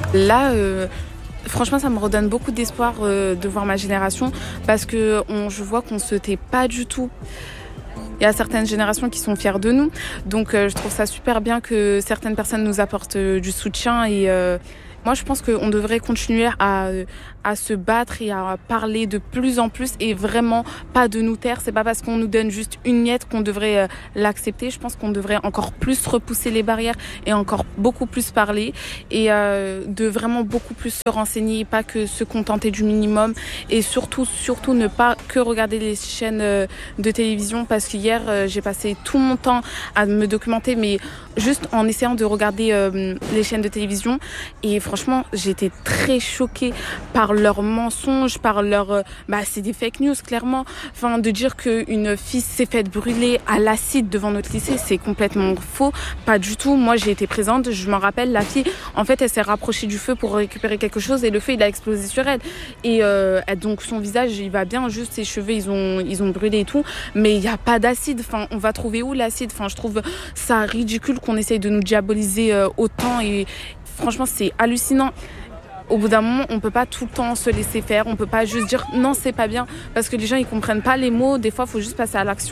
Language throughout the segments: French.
Là, franchement, ça me redonne beaucoup d'espoir de voir ma génération parce que je vois qu'on se tait pas du tout. Il y a certaines générations qui sont fières de nous. Donc, je trouve ça super bien que certaines personnes nous apportent du soutien et moi, je pense qu'on devrait continuer à se battre et à parler de plus en plus et vraiment pas de nous taire. C'est pas parce qu'on nous donne juste une miette qu'on devrait l'accepter. Je pense qu'on devrait encore plus repousser les barrières et encore beaucoup plus parler et de vraiment beaucoup plus se renseigner, pas que se contenter du minimum et surtout ne pas que regarder les chaînes de télévision parce qu'hier, j'ai passé tout mon temps à me documenter mais juste en essayant de regarder les chaînes de télévision et franchement, j'ai été très choquée par leurs mensonges, par leur... c'est des fake news, clairement. Enfin, de dire qu'une fille s'est faite brûler à l'acide devant notre lycée, c'est complètement faux. Pas du tout. Moi, j'ai été présente. Je m'en rappelle, la fille, en fait, elle s'est rapprochée du feu pour récupérer quelque chose et le feu, il a explosé sur elle. Et donc, son visage, il va bien. Juste, ses cheveux, ils ont brûlé et tout. Mais il n'y a pas d'acide. Enfin, on va trouver où l'acide? Enfin, je trouve ça ridicule qu'on essaye de nous diaboliser autant et... Franchement, c'est hallucinant. Au bout d'un moment, on peut pas tout le temps se laisser faire. On peut pas juste dire non, c'est pas bien. Parce que les gens, ils comprennent pas les mots. Des fois, il faut juste passer à l'action.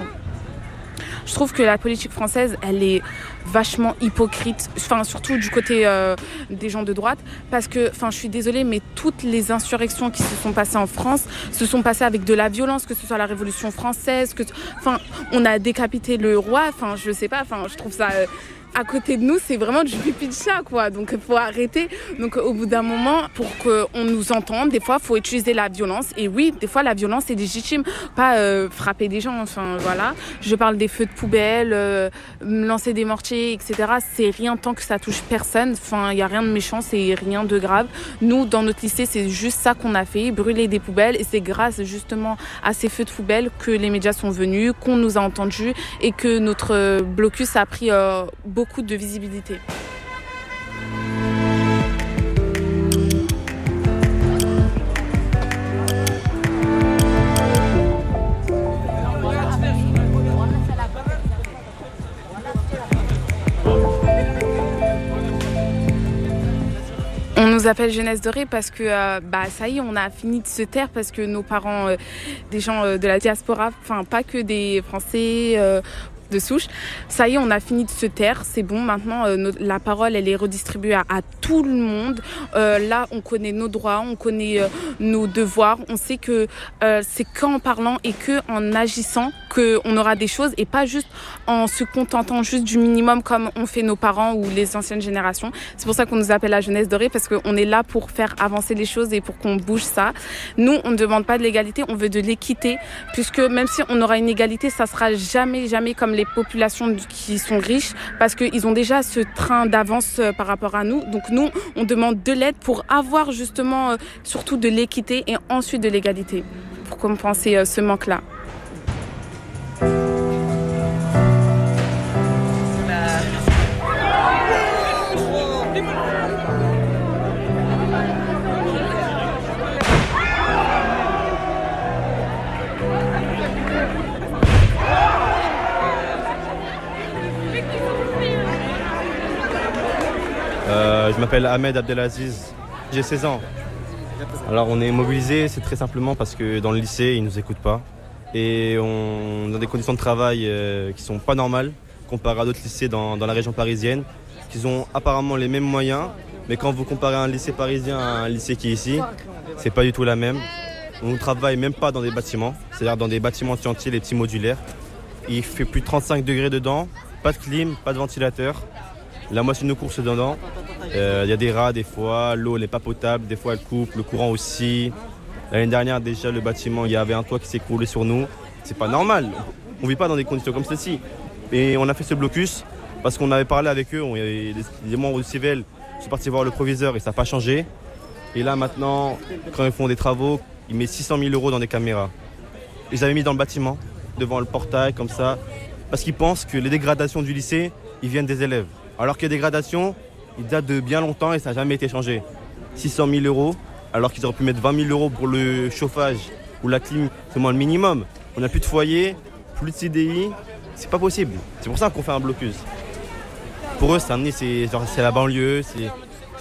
Je trouve que la politique française, elle est vachement hypocrite. Enfin, surtout du côté des gens de droite. Parce que, enfin, je suis désolée, mais toutes les insurrections qui se sont passées en France se sont passées avec de la violence, que ce soit la Révolution française, enfin, on a décapité le roi. Enfin, je sais pas. Enfin, je trouve ça... à côté de nous, c'est vraiment du pipi de chat, quoi. Donc, il faut arrêter. Donc, au bout d'un moment, pour qu'on nous entende, des fois, il faut utiliser la violence. Et oui, des fois, la violence est légitime. Pas frapper des gens, enfin, voilà. Je parle des feux de poubelle, lancer des mortiers, etc. C'est rien tant que ça touche personne. Enfin, il n'y a rien de méchant, c'est rien de grave. Nous, dans notre lycée, c'est juste ça qu'on a fait, brûler des poubelles. Et c'est grâce, justement, à ces feux de poubelle que les médias sont venus, qu'on nous a entendus et que notre blocus a pris beaucoup de visibilité. On nous appelle Jeunesse Dorée parce que ça y est, on a fini de se taire parce que nos parents, des gens de la diaspora, enfin pas que des Français de souche, ça y est, on a fini de se taire, c'est bon, maintenant la parole elle est redistribuée à tout le monde. Là on connaît nos droits, on connaît nos devoirs, on sait que c'est qu'en parlant et qu'en agissant qu'on aura des choses et pas juste en se contentant juste du minimum comme ont fait nos parents ou les anciennes générations. C'est pour ça qu'on nous appelle la Jeunesse Dorée parce qu'on est là pour faire avancer les choses et pour qu'on bouge ça. Nous on ne demande pas de l'égalité, on veut de l'équité puisque même si on aura une égalité, ça sera jamais comme les populations qui sont riches parce qu'ils ont déjà ce train d'avance par rapport à nous. Donc nous, on demande de l'aide pour avoir justement surtout de l'équité et ensuite de l'égalité pour compenser ce manque-là. Je m'appelle Ahmed Abdelaziz, j'ai 16 ans. Alors on est mobilisés, c'est très simplement parce que dans le lycée, ils ne nous écoutent pas. Et on a des conditions de travail qui ne sont pas normales comparé à d'autres lycées dans la région parisienne, qui ont apparemment les mêmes moyens. Mais quand vous comparez un lycée parisien à un lycée qui est ici, c'est pas du tout la même. On ne travaille même pas dans des bâtiments, c'est-à-dire dans des bâtiments scientifiques, les petits modulaires. Il fait plus de 35 degrés dedans, pas de clim, pas de ventilateur. La moitié de nos cours, c'est dedans. Il y a des rats des fois, l'eau n'est pas potable, des fois elle coupe, le courant aussi. L'année dernière déjà le bâtiment, il y avait un toit qui s'est écroulé sur nous. C'est pas normal, on vit pas dans des conditions comme celle-ci. Et on a fait ce blocus parce qu'on avait parlé avec eux, les membres du CVL sont partis voir le proviseur et ça n'a pas changé. Et là maintenant, quand ils font des travaux, ils mettent 600 000 € dans des caméras. Ils avaient mis dans le bâtiment, devant le portail comme ça, parce qu'ils pensent que les dégradations du lycée, ils viennent des élèves. Alors que les dégradations, ils datent de bien longtemps et ça n'a jamais été changé. 600 000 €, alors qu'ils auraient pu mettre 20 000 € pour le chauffage ou la clim, c'est moins le minimum. On n'a plus de foyer, plus de CDI, c'est pas possible. C'est pour ça qu'on fait un blocus. Pour eux, c'est la banlieue,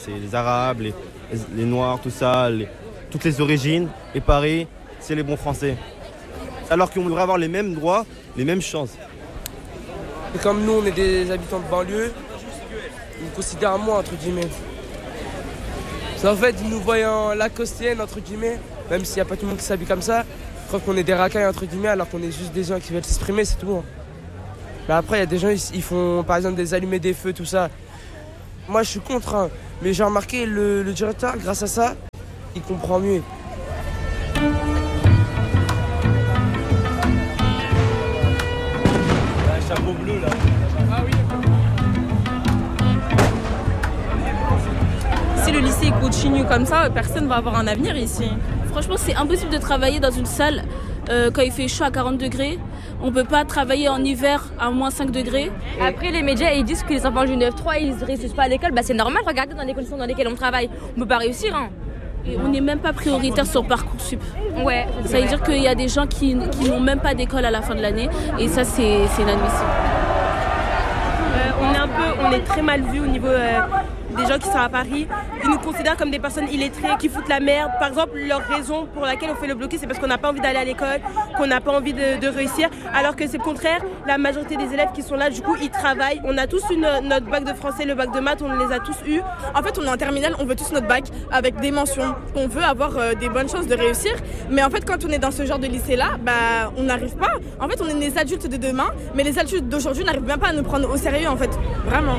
c'est les Arabes, les Noirs, tout ça, toutes les origines. Et Paris, c'est les bons Français. Alors qu'on devrait avoir les mêmes droits, les mêmes chances. Et comme nous, on est des habitants de banlieue, ils nous considèrent moins, entre guillemets. C'est en fait, ils nous voient en lacostienne, entre guillemets, même s'il n'y a pas tout le monde qui s'habille comme ça. Je crois qu'on est des racailles, entre guillemets, alors qu'on est juste des gens qui veulent s'exprimer, c'est tout. Mais après, il y a des gens, ils font par exemple des allumer des feux, tout ça. Moi, je suis contre, hein. Mais j'ai remarqué, le directeur, grâce à ça, il comprend mieux. Chapeau bleu, là. Ah oui. Si le lycée continue comme ça, personne va avoir un avenir ici. Franchement, c'est impossible de travailler dans une salle quand il fait chaud à 40 degrés. On peut pas travailler en hiver à moins 5 degrés. Après, les médias, ils disent que les enfants du 9-3, ils ne réussissent pas à l'école. Bah, c'est normal, regardez dans les conditions dans lesquelles on travaille. On peut pas réussir, hein. Et on n'est même pas prioritaire sur Parcoursup. Ouais. Ça veut dire qu'il y a des gens qui n'ont même pas d'école à la fin de l'année. Et ça, c'est inadmissible. On est très mal vu au niveau des gens qui sont à Paris. Ils nous considèrent comme des personnes illettrées qui foutent la merde. Par exemple, leur raison pour laquelle on fait le blocus, c'est parce qu'on n'a pas envie d'aller à l'école, qu'on n'a pas envie de réussir. Alors que c'est le contraire, la majorité des élèves qui sont là, du coup, ils travaillent. On a tous notre bac de français, le bac de maths, on les a tous eus. En fait, on est en terminale, on veut tous notre bac avec des mentions. On veut avoir des bonnes chances de réussir. Mais en fait, quand on est dans ce genre de lycée-là, bah, on n'arrive pas. En fait, on est des adultes de demain, mais les adultes d'aujourd'hui n'arrivent même pas à nous prendre au sérieux, en fait. Vraiment.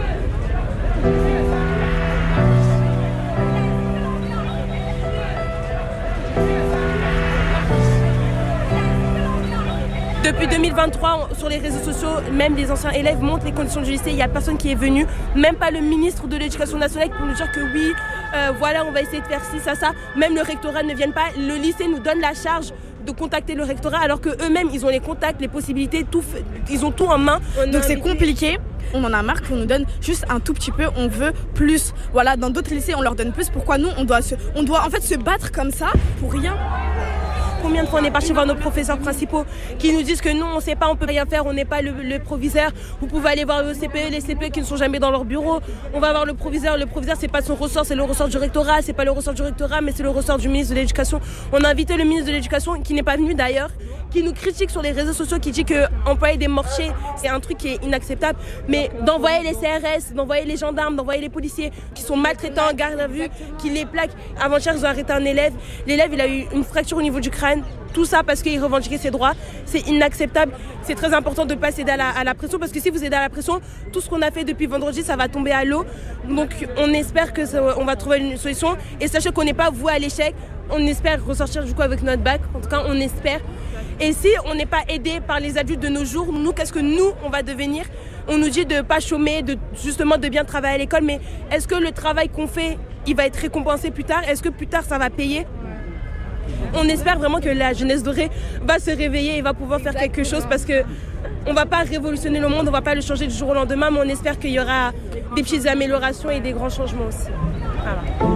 Depuis 2023, sur les réseaux sociaux, même les anciens élèves montrent les conditions du lycée. Il n'y a personne qui est venu, même pas le ministre de l'Éducation nationale pour nous dire que oui, voilà, on va essayer de faire ci, ça. Même le rectorat ne vient pas. Le lycée nous donne la charge de contacter le rectorat alors qu'eux-mêmes, ils ont les contacts, les possibilités, tout, ils ont tout en main. Donc c'est compliqué. On en a marre qu'on nous donne juste un tout petit peu, on veut plus. Voilà, dans d'autres lycées, on leur donne plus. Pourquoi nous, on doit en fait se battre comme ça pour rien? Combien de fois on est parti voir nos professeurs principaux qui nous disent que nous on sait pas, on peut rien faire, on n'est pas le proviseur. Vous pouvez aller voir le CPE, les CPE qui ne sont jamais dans leur bureau. On va voir le proviseur c'est pas son ressort, c'est le ressort du rectorat, c'est pas le ressort du rectorat mais c'est le ressort du ministre de l'Éducation. On a invité le ministre de l'Éducation qui n'est pas venu d'ailleurs, qui nous critique sur les réseaux sociaux, qui dit que employer des mortiers c'est un truc qui est inacceptable, mais d'envoyer les CRS, d'envoyer les gendarmes, d'envoyer les policiers qui sont maltraitants en garde à vue, qui les plaquent. Avant-hier ils ont arrêté un élève, l'élève il a eu une fracture au niveau du crâne. Tout ça parce qu'il revendiquait ses droits, c'est inacceptable. C'est très important de ne pas céder à la pression parce que si vous cédez à la pression, tout ce qu'on a fait depuis vendredi, ça va tomber à l'eau. Donc on espère qu'on va trouver une solution. Et sachez qu'on n'est pas voué à l'échec. On espère ressortir du coup avec notre bac. En tout cas, on espère. Et si on n'est pas aidé par les adultes de nos jours, nous, qu'est-ce que nous, on va devenir? On nous dit de ne pas chômer, justement de bien travailler à l'école. Mais est-ce que le travail qu'on fait, il va être récompensé plus tard? Est-ce que plus tard, ça va payer? On espère vraiment que la jeunesse dorée va se réveiller et va pouvoir faire quelque chose parce que on va pas révolutionner le monde, on va pas le changer du jour au lendemain, mais on espère qu'il y aura des petites améliorations et des grands changements aussi. Voilà.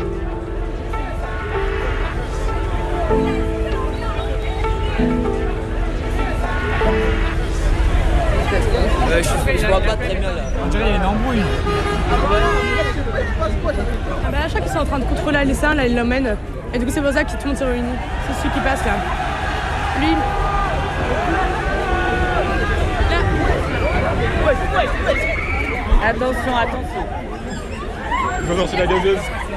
Je vois pas très bien là. On dirait qu'il y a une embrouille. À chaque fois qu'ils sont en train de contrôler un lycéen, là ils l'emmènent. Et du coup c'est pour ça que tout le monde se réunit. C'est celui qui passe là. Lui. Là. Attention. Je veux lancer la gageuse.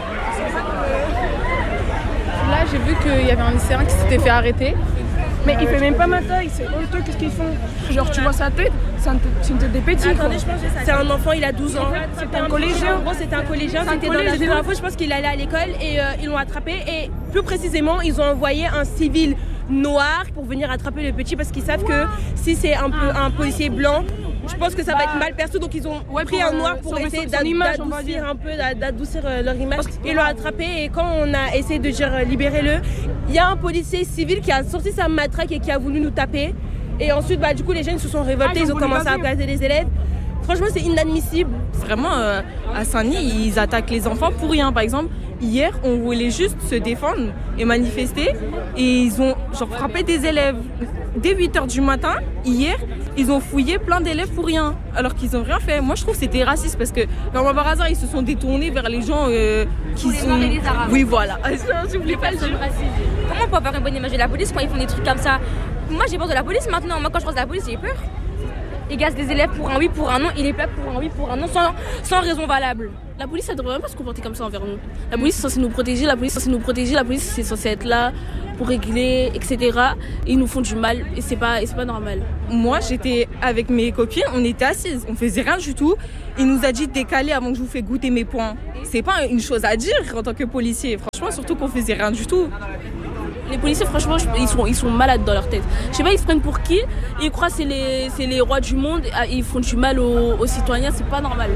Là, j'ai vu qu'il y avait un lycéen qui s'était fait arrêter. Mais il fait même pas ma taille, c'est honteux, qu'est-ce qu'ils font? Genre tu vois sa tête, c'est une tête des petits. Attendez, c'est un enfant, il a 12 ans. C'était un collégien. En gros, c'était un collégien, c'était dans la zone info, je pense qu'il allait à l'école et ils l'ont attrapé. Et plus précisément, ils ont envoyé un civil noir pour venir attraper le petit parce qu'ils savent que si c'est un policier blanc, je pense que ça va être mal perçu, donc ils ont pris un noir pour essayer d'adoucir un peu, d'adoucir leur image. Ils l'ont attrapé et quand on a essayé de dire libérez-le, il y a un policier civil qui a sorti sa matraque et qui a voulu nous taper. Et ensuite, du coup, les jeunes se sont révoltés, ils ont commencé à gazer les élèves. Franchement, c'est inadmissible. Vraiment, à Saint-Denis, ils attaquent les enfants pour rien. Par exemple, hier, on voulait juste se défendre et manifester. Et ils ont frappé des élèves. Dès 8h du matin, hier, ils ont fouillé plein d'élèves pour rien. Alors qu'ils n'ont rien fait. Moi, je trouve que c'était raciste parce que, normalement, par hasard, ils se sont détournés vers les gens qui sont... les Arabes. Oui, voilà. Je voulais pas le dire. Comment on peut avoir une bonne image de la police quand ils font des trucs comme ça? Moi, j'ai peur de la police maintenant. Moi, quand je pense à la police, j'ai peur. Ils gazent des élèves pour un oui, pour un non. Il est plaque pour un oui, pour un non, sans raison valable. La police, elle devrait même pas se comporter comme ça envers nous. La police est censée nous protéger, la police c'est censé être là pour régler, etc. Et ils nous font du mal et c'est pas normal. Moi, j'étais avec mes copines, on était assises, on faisait rien du tout. Il nous a dit de décaler avant que je vous fasse goûter mes points. C'est pas une chose à dire en tant que policier. Franchement, surtout qu'on faisait rien du tout. Les policiers, franchement, ils sont malades dans leur tête. Je sais pas, ils se prennent pour qui. Ils croient que c'est les rois du monde. Ils font du mal aux citoyens, c'est pas normal.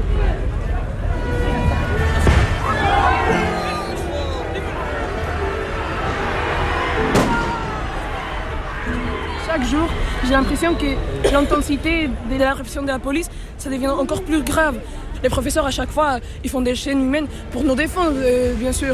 Chaque jour, j'ai l'impression que l'intensité de la répression de la police, ça devient encore plus grave. Les professeurs, à chaque fois, ils font des chaînes humaines pour nous défendre, bien sûr.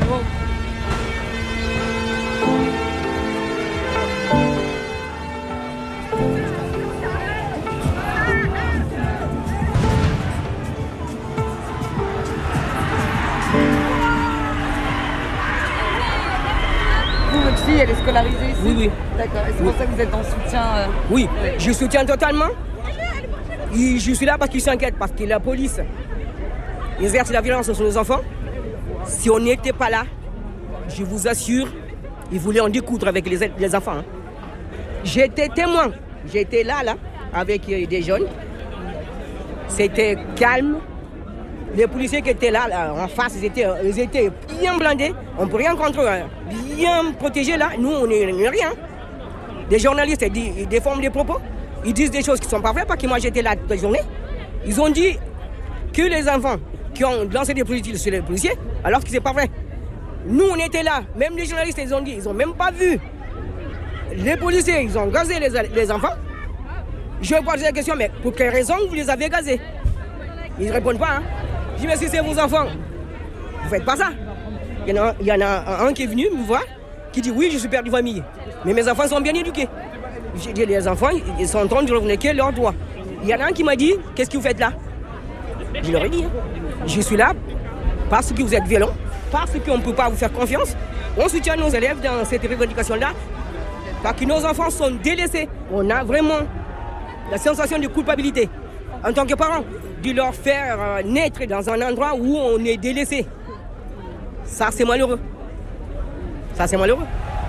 Votre fille, elle est scolarisée ici? Oui. D'accord. Et c'est pour ça que vous êtes en soutien Oui, je soutiens totalement. Et je suis là parce qu'ils s'inquiètent, parce que la police exerce la violence sur nos enfants. Si on n'était pas là, je vous assure, ils voulaient en découdre avec les enfants. Hein. J'étais témoin. J'étais là, avec des jeunes. C'était calme. Les policiers qui étaient là en face, ils étaient bien blindés. On ne peut rien contre eux. Hein. Bien protégés là. Nous, on n'est rien. Les journalistes, ils déforment les propos. Ils disent des choses qui ne sont pas vraies parce que moi, j'étais là toute la journée. Ils ont dit que les enfants qui ont lancé des projectiles sur les policiers, alors que ce n'est pas vrai. Nous, on était là. Même les journalistes, ils ont dit, ils n'ont même pas vu. Les policiers, ils ont gazé les enfants. Je vais poser la question, mais pour quelle raison vous les avez gazés? Ils ne répondent pas. Hein. Je dis, mais si c'est vos enfants, vous ne faites pas ça. Il y en a un qui est venu me voir, qui dit, oui, je suis père de famille. Mais mes enfants sont bien éduqués. J'ai dit, les enfants, ils sont en train de revendiquer leurs droits. Il y en a un qui m'a dit, qu'est-ce que vous faites là? Je leur ai dit, je suis là parce que vous êtes violents, parce qu'on ne peut pas vous faire confiance. On soutient nos élèves dans cette revendication-là, parce que nos enfants sont délaissés. On a vraiment la sensation de culpabilité, en tant que parents, de leur faire naître dans un endroit où on est délaissé. Ça, c'est malheureux. Ça, c'est malheureux.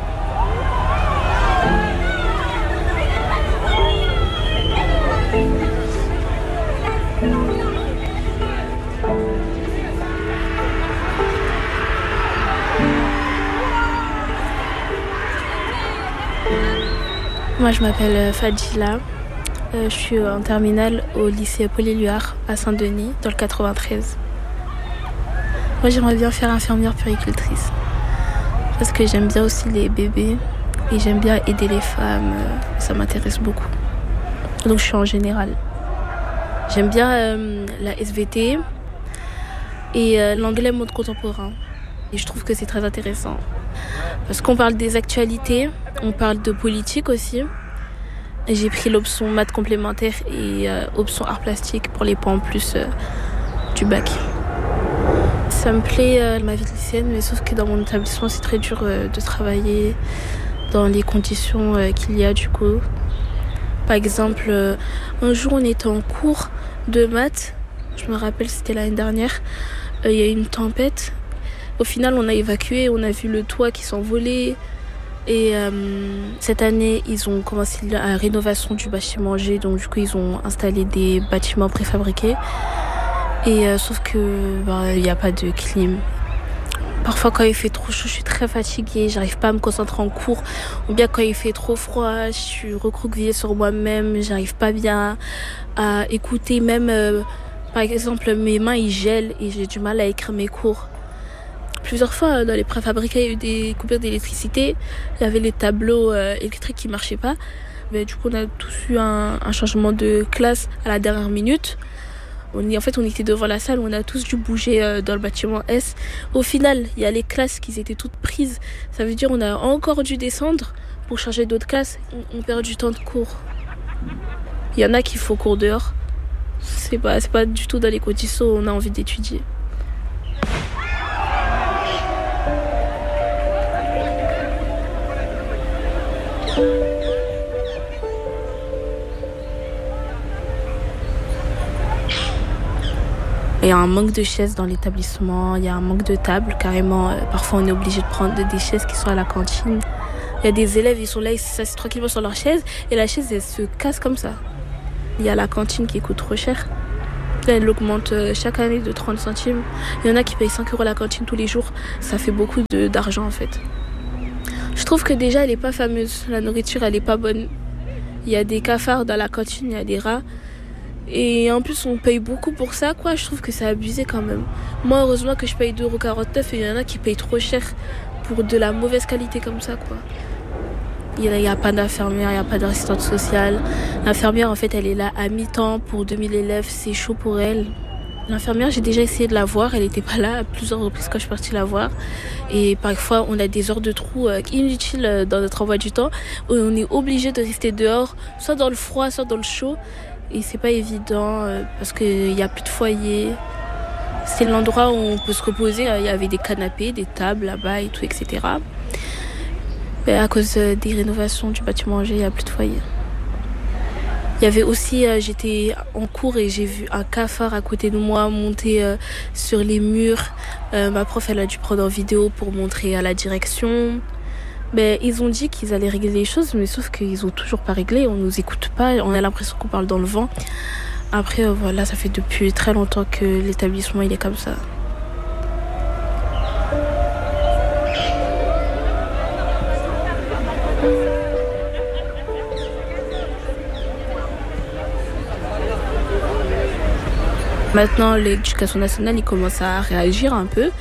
Moi, je m'appelle Fadjila. Je suis en terminale au lycée Paul-Éluard à Saint-Denis, dans le 93. Moi, j'aimerais bien faire infirmière puéricultrice. Parce que j'aime bien aussi les bébés et j'aime bien aider les femmes. Ça m'intéresse beaucoup. Donc, je suis en général. J'aime bien la SVT et l'anglais mode contemporain. Et je trouve que c'est très intéressant. Parce qu'on parle des actualités, on parle de politique aussi. Et j'ai pris l'option maths complémentaire et option art plastique pour les points en plus du bac. Ça me plaît ma vie de lycéenne, mais sauf que dans mon établissement, c'est très dur de travailler dans les conditions qu'il y a du coup. Par exemple, un jour on était en cours de maths, je me rappelle c'était l'année dernière, il y a eu une tempête. Au final, on a évacué, on a vu le toit qui s'envolait. Et cette année, ils ont commencé la rénovation du bâtiment G. Donc du coup, ils ont installé des bâtiments préfabriqués. Et sauf que il n'y a pas de clim. Parfois, quand il fait trop chaud, je suis très fatiguée. J'arrive pas à me concentrer en cours. Ou bien quand il fait trop froid, je suis recroquevillée sur moi-même. J'arrive pas bien à écouter. Même, par exemple, mes mains, ils gèlent et j'ai du mal à écrire mes cours. Plusieurs fois, dans les préfabriqués, il y a eu des coupures d'électricité. Il y avait les tableaux électriques qui ne marchaient pas. Du coup, on a tous eu un changement de classe à la dernière minute. On était devant la salle, on a tous dû bouger dans le bâtiment S. Au final, il y a les classes qui étaient toutes prises. Ça veut dire qu'on a encore dû descendre pour changer d'autres classes. On perd du temps de cours. Il y en a qui font cours dehors. C'est pas du tout dans les conditions où on a envie d'étudier. Il y a un manque de chaises dans l'établissement, il y a un manque de tables, carrément. Parfois, on est obligé de prendre des chaises qui sont à la cantine. Il y a des élèves, ils sont là, ils s'assient tranquillement sur leur chaise et la chaise, elle se casse comme ça. Il y a la cantine qui coûte trop cher. Elle augmente chaque année de 30 centimes. Il y en a qui payent 5 € la cantine tous les jours. Ça fait beaucoup d'argent, en fait. Je trouve que déjà, elle n'est pas fameuse. La nourriture, elle n'est pas bonne. Il y a des cafards dans la cantine, il y a des rats. Et en plus, on paye beaucoup pour ça, quoi. Je trouve que c'est abusé quand même. Moi, heureusement que je paye 2,49 € et il y en a qui payent trop cher pour de la mauvaise qualité comme ça, quoi. Il n'y a pas d'infirmière, il n'y a pas d'assistante sociale. L'infirmière, en fait, elle est là à mi-temps pour 2000 élèves. C'est chaud pour elle. L'infirmière, j'ai déjà essayé de la voir. Elle n'était pas là à plusieurs reprises quand je suis partie la voir. Et parfois, on a des heures de trou inutiles dans notre emploi du temps. Où on est obligé de rester dehors, soit dans le froid, soit dans le chaud. Et c'est pas évident parce qu'il n'y a plus de foyer. C'est l'endroit où on peut se reposer. Il y avait des canapés, des tables là-bas et tout, etc. Mais à cause des rénovations du bâtiment Angers, il n'y a plus de foyer. Il y avait aussi, j'étais en cours et j'ai vu un cafard à côté de moi monter sur les murs. Ma prof, elle a dû prendre en vidéo pour montrer à la direction. Ils ont dit qu'ils allaient régler les choses, mais sauf qu'ils n'ont toujours pas réglé. On ne nous écoute pas, on a l'impression qu'on parle dans le vent. Après, voilà, ça fait depuis très longtemps que l'établissement il est comme ça. Maintenant, l'éducation nationale, ils commencent à réagir un peu.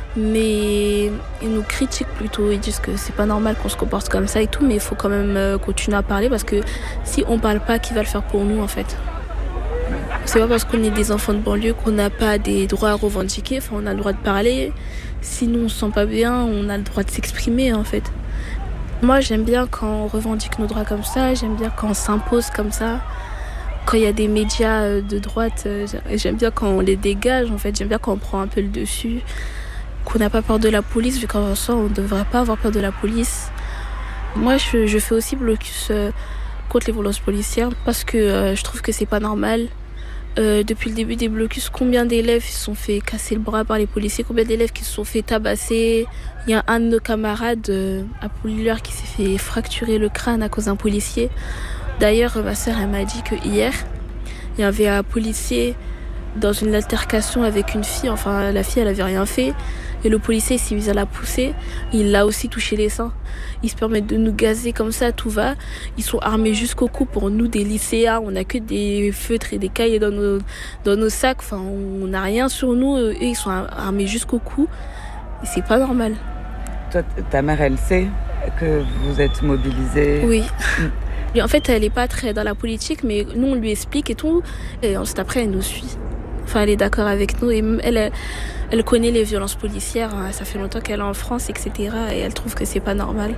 Mais ils nous critiquent plutôt, ils disent que c'est pas normal qu'on se comporte comme ça et tout, mais il faut quand même continuer à parler parce que si on parle pas, qui va le faire pour nous en fait? C'est pas parce qu'on est des enfants de banlieue qu'on n'a pas des droits à revendiquer, enfin on a le droit de parler, si nous on se sent pas bien, on a le droit de s'exprimer en fait. Moi j'aime bien quand on revendique nos droits comme ça, j'aime bien quand on s'impose comme ça. Quand il y a des médias de droite, j'aime bien quand on les dégage en fait, j'aime bien quand on prend un peu le dessus. Qu'on n'a pas peur de la police, vu qu'en soi, on ne devrait pas avoir peur de la police. Moi, je fais aussi blocus contre les violences policières parce que je trouve que c'est pas normal. Depuis le début des blocus, combien d'élèves se sont fait casser le bras par les policiers, combien d'élèves qui se sont fait tabasser. Il y a un de nos camarades à Polyluire qui s'est fait fracturer le crâne à cause d'un policier. D'ailleurs, ma sœur, elle m'a dit que hier, il y avait un policier dans une altercation avec une fille. Enfin, la fille, elle avait rien fait. Et le policier, il s'est mis à la pousser. Il l'a aussi touché les seins. Ils se permettent de nous gazer comme ça, tout va. Ils sont armés jusqu'au cou pour nous, des lycéens. On n'a que des feutres et des cahiers dans nos sacs. Enfin, on n'a rien sur nous. Eux, ils sont armés jusqu'au cou. Et c'est pas normal. Toi, ta mère, elle sait que vous êtes mobilisés? Oui. En fait, elle n'est pas très dans la politique, mais nous, on lui explique et tout. Et ensuite, après, elle nous suit. Enfin, elle est d'accord avec nous. Et elle connaît les violences policières. Ça fait longtemps qu'elle est en France, etc. Et elle trouve que c'est pas normal.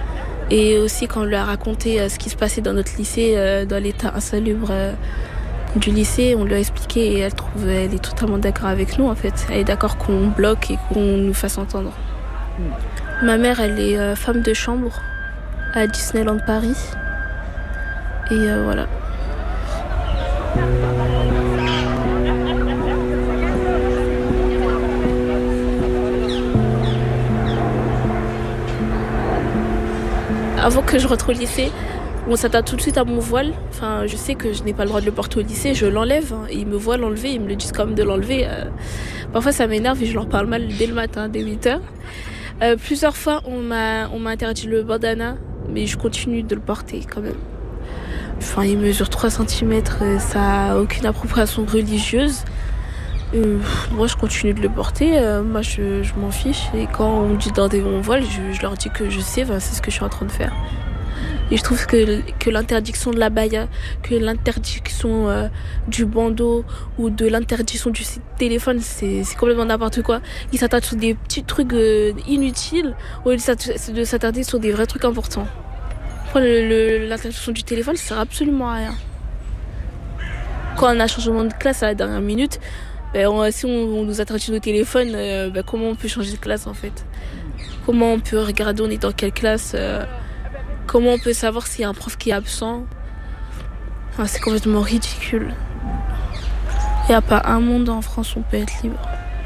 Et aussi, quand on lui a raconté ce qui se passait dans notre lycée, dans l'état insalubre du lycée, on lui a expliqué et elle est totalement d'accord avec nous, en fait. Elle est d'accord qu'on bloque et qu'on nous fasse entendre. Ma mère, elle est femme de chambre à Disneyland Paris. Et voilà. Avant que je rentre au lycée, on s'attend tout de suite à mon voile. Enfin, je sais que je n'ai pas le droit de le porter au lycée, je l'enlève. Et ils me voient l'enlever, ils me le disent quand même de l'enlever. Parfois, ça m'énerve et je leur parle mal dès le matin, dès 8h. Plusieurs fois, on m'a interdit le bandana, mais je continue de le porter quand même. Enfin, il mesure 3 cm, ça n'a aucune appropriation religieuse. Moi, je continue de le porter. Moi, je m'en fiche. Et quand on me dit d'enlever mon voile, je leur dis que je sais, c'est ce que je suis en train de faire. Et je trouve que l'interdiction de la baya, que l'interdiction du bandeau ou de l'interdiction du téléphone, c'est complètement n'importe quoi. Ils s'attardent sur des petits trucs inutiles au lieu de s'attarder sur des vrais trucs importants. L'interdiction du téléphone, ça sert absolument à rien. Quand on a un changement de classe à la dernière minute, si on nous interdit nos téléphones, comment on peut changer de classe en fait? Comment on peut regarder on est dans quelle classe? Comment on peut savoir s'il y a un prof qui est absent? C'est complètement ridicule. Il n'y a pas un monde en France où on peut être libre.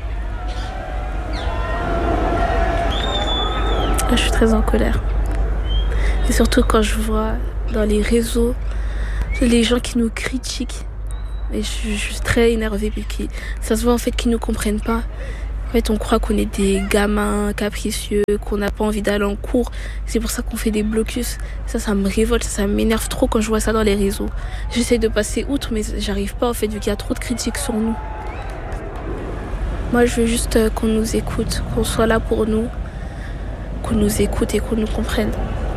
Je suis très en colère. Et surtout quand je vois dans les réseaux les gens qui nous critiquent. Et je suis très énervée parce que ça se voit en fait qu'ils ne comprennent pas. En fait, on croit qu'on est des gamins capricieux, qu'on n'a pas envie d'aller en cours. C'est pour ça qu'on fait des blocus. Ça me révolte, ça m'énerve trop quand je vois ça dans les réseaux. J'essaie de passer outre, mais j'arrive pas en fait, vu qu'il y a trop de critiques sur nous. Moi, je veux juste qu'on nous écoute, qu'on soit là pour nous, qu'on nous écoute et qu'on nous comprenne.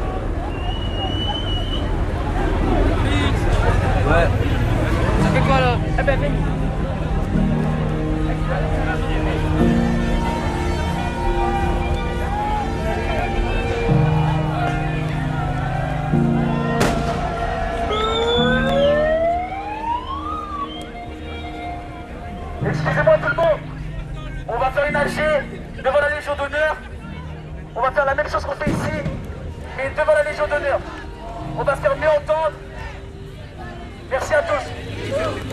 Ouais. Ça fait quoi là? Excusez-moi tout le monde, on va faire une AG devant la Légion d'honneur. On va faire la même chose qu'on fait ici, mais devant la Légion d'honneur. On va se faire mieux entendre. Merci à tous.